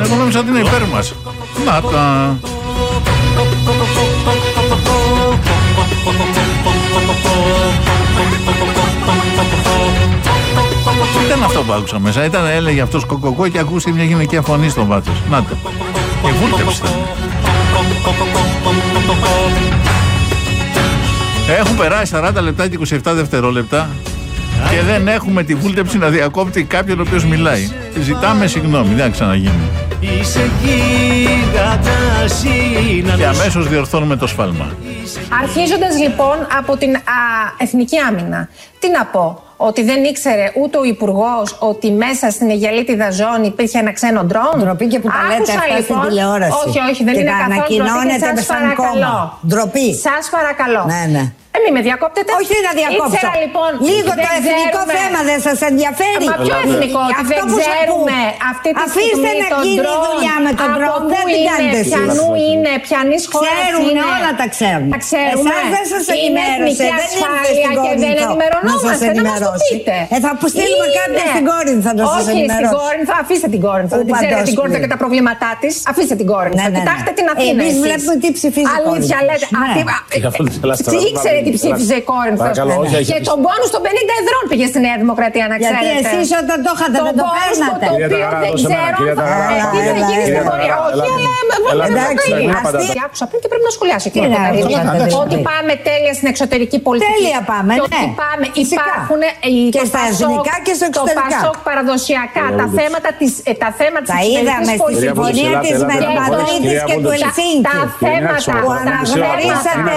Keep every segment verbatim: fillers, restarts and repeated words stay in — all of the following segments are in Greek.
Εγώ νόμιζα ότι είναι υπέρ μας. Να τα. Τι ήταν αυτό που άκουσα μέσα? Ήταν, έλεγε αυτός κοκοκό και ακούστηκε μια γυναικεία φωνή στον Βάτσος. Να το. Και βούλτεψε. Έχουν περάσει σαράντα λεπτά και είκοσι επτά δευτερόλεπτα και δεν έχουμε τη βούλτεψη να διακόπτει κάποιον ο οποίος μιλάει. Ζητάμε συγγνώμη, δεν θα ξαναγίνει. Και αμέσως διορθώνουμε το σφάλμα. Αρχίζοντας λοιπόν από την α, εθνική άμυνα, τι να πω? Ότι δεν ήξερε ούτε ο Υπουργός ότι μέσα στην Αιγελίτιδα ζώνη υπήρχε ένα ξένο ντρόν. Ντροπή και που τα λέτε αυτά λοιπόν, στην τηλεόραση. Όχι, όχι, δεν και είναι καθόλου ντροπή. Σας παρακαλώ. Ντροπή. Σας παρακαλώ. Ναι, ναι. Ε, μη με διακόπτετε. Όχι να διακόψω. Ήξερα, λοιπόν, λίγο το εθνικό ξέρουμε... θέμα δεν σας ενδιαφέρει? Μα ποιο εθνικό? Ότι δεν ξέρουμε αυτή τη στιγμή. Αφήστε να γίνει η δουλειά με τον ντρόν. Δεν την κάνετε εσείς. Ποιανού είναι, ποιανής χώρας είναι. Ξέρουν, όλα τα ξέρουν. Τα ξέρουμε. Εσάς δεν σας ενημέρωσε. Δεν ήρθε στην Κόρινθο και δεν ενημερωνόμαστε. Να μας το πείτε. Ε, θα αποστείλουμε κάποιον στην Κόρινθο να σας ενημερώσει. Όχι, στην Κόρινθο. Αφήστε την Κόρινθο. Δεν ξέρετε την Κόρινθο και τα προβλήματά της. Αφήστε την Κόρινθο. Κοιτάξτε την Αθήνα. Εμείς βλέπουμε τι ψηφίζει η Κόρινθο. Αλήθεια λέτε. Ήξερε τι ψήφιζε η Κόρινθο. Και τον πόνους των πενήντα εδρών πήγε στη Νέα Δημοκρατία, να ξέρετε. Γιατί εσείς όταν το είχατε δεν το παίρνατε. Το οποίο δεν ξέρω τι θα γίνει στην πορεία. Όχι, αλλά εντάξει. Άκουσα πριν και πρέπει να σχολιάσω. Ότι πάμε τέλεια στην εξωτερική πολιτική. Τέλεια πάμε, ναι. Υπάρχουν και στα εθνικά και στα εξωτερικά. Το Πασόκ παραδοσιακά, τα θέματα της τα είδαμε στη συμφωνία της Μαδρίτης και του Ελσίνκη. Τα θέματα που αναγνωρίσατε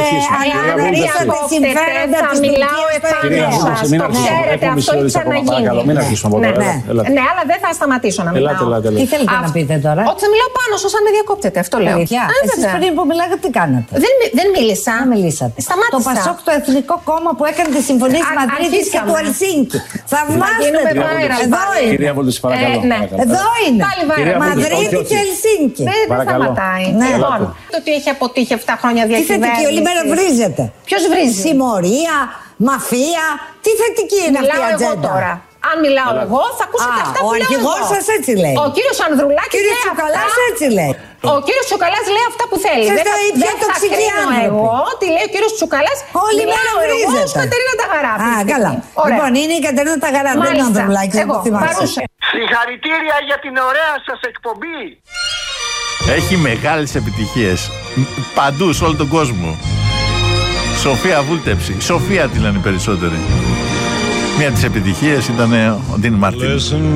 συμφέροντα. Θα μιλάω επάνω σας. Το ξέρετε, αυτό έχει ξαναγίνει. Ναι, αλλά δεν θα σταματήσω να μιλάω. Τι θέλετε να πείτε τώρα? Ότι θα μιλάω πάνω σας αν με διακόπτετε, αυτό λέω. Εσείς πριν που μιλάγατε τι κάνατε? Δεν μίλησα. Δεν μιλήσατε. Σταμάτησα. Το Πασόκ, το Εθνικό Κόμμα που έκανε τη συμφωνία της Μαδρίτης και του Ελσίνκη. Θαυμάστε το. Εδώ είναι. Εδώ είναι. Μαδρίτη και Ελσίνκη. Δεν σταματάει. Το ότι έχει αποτύχει επτά χρόνια διακυβέρνηση. Τι θετική, όλη μέρα βρίζετε. Ποιος βρίζει? Συμμορία, μαφία. Τι θετική είναι αυτή η ατζέντα? Τώρα. Αν μιλάω εγώ, θα ακούσετε αυτά που λέω εγώ. Ο αρχηγός σας έτσι λέει. Ο κύριος Ανδρουλάκης λέει αυτά. Ο κύριος Τσουκαλάς έτσι λέει. Ο κύριος Τσουκαλάς λέει αυτά που θέλει. Δεν θα κρίνω εγώ τι λέει ο κύριος Τσουκαλάς. Όλη μέρα βρίζετε. Εγώ Κατερίνα Ταγαράπη. Α, καλά. Λοιπόν, είναι η Κατερίνα Ταγαράπη, δεν είναι ο Ανδρουλάκης. Συγχαρητήρια για την ωραία σας εκπομπή. Έχει μεγάλες επιτυχίες παντού σε όλο τον κόσμο. Σοφία βούλτεψη. Σοφία τη λένε οι περισσότεροι. Μία από τις επιτυχίες ήταν ο Ντίν Μάρτιν.